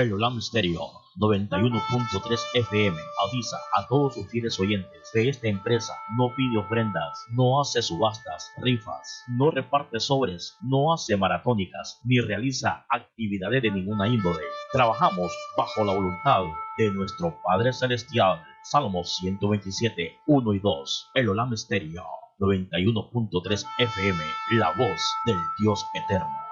El Olam Stereo 91.3 FM avisa a todos sus fieles oyentes que esta empresa no pide ofrendas, no hace subastas, rifas, no reparte sobres, no hace maratónicas, ni realiza actividades de ninguna índole. Trabajamos bajo la voluntad de nuestro Padre Celestial. Salmos 127, 1 y 2. El Olam Stereo 91.3 FM, la voz del Dios eterno.